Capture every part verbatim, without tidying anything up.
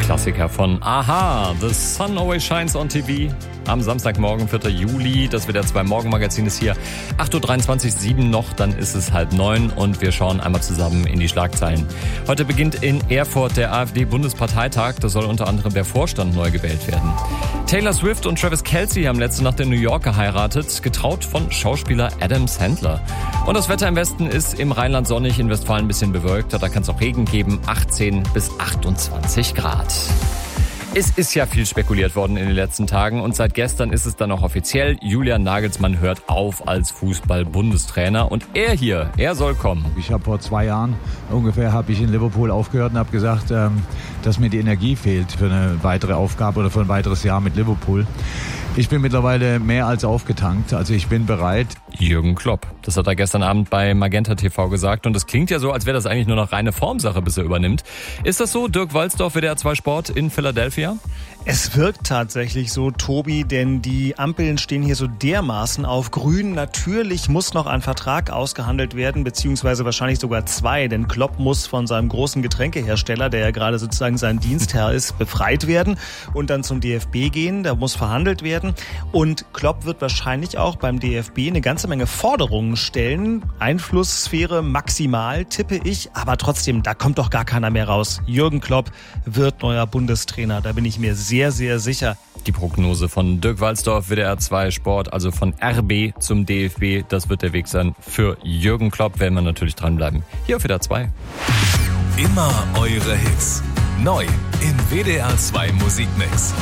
Klassiker von Aha, The Sun Always Shines on T V. Am Samstagmorgen, vierten Juli, das W D R zwei Morgenmagazin ist hier. acht Uhr dreiundzwanzig, sieben noch, dann ist es halb neun und wir schauen einmal zusammen in die Schlagzeilen. Heute beginnt in Erfurt der AfD-Bundesparteitag. Da soll unter anderem der Vorstand neu gewählt werden. Taylor Swift und Travis Kelce haben letzte Nacht in New York geheiratet, getraut von Schauspieler Adam Sandler. Und das Wetter im Westen ist im Rheinland sonnig, in Westfalen ein bisschen bewölkter. Da kann es auch Regen geben, achtzehn bis achtundzwanzig Grad. Es ist ja viel spekuliert worden in den letzten Tagen und seit gestern ist es dann auch offiziell. Julian Nagelsmann hört auf als Fußball-Bundestrainer und er hier, er soll kommen. Ich habe vor zwei Jahren ungefähr habe ich in Liverpool aufgehört und habe gesagt, ähm, dass mir die Energie fehlt für eine weitere Aufgabe oder für ein weiteres Jahr mit Liverpool. Ich bin mittlerweile mehr als aufgetankt, also ich bin bereit. Jürgen Klopp, das hat er gestern Abend bei Magenta T V gesagt und es klingt ja so, als wäre das eigentlich nur noch reine Formsache, bis er übernimmt. Ist das so, Dirk Walzdorf, W D R zwei Sport in Philadelphia? Es wirkt tatsächlich so, Tobi, denn die Ampeln stehen hier so dermaßen auf grün. Natürlich muss noch ein Vertrag ausgehandelt werden, beziehungsweise wahrscheinlich sogar zwei, denn Klopp muss von seinem großen Getränkehersteller, der ja gerade sozusagen sein Dienstherr ist, befreit werden und dann zum D F B gehen. Da muss verhandelt werden und Klopp wird wahrscheinlich auch beim D F B eine ganze Menge Forderungen stellen. Einflusssphäre maximal, tippe ich, aber trotzdem, da kommt doch gar keiner mehr raus. Jürgen Klopp wird neuer Bundestrainer, da bin ich mir sehr, sehr sicher. Die Prognose von Dirk Walzdorf, W D R zwei Sport, also von R B zum D F B, das wird der Weg sein für Jürgen Klopp, werden wir natürlich dranbleiben. Hier auf W D R zwei. Immer eure Hits. Neu im W D R zwei Musikmix.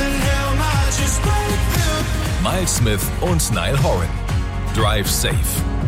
Miles Smith und Niall Horan. Drive Safe.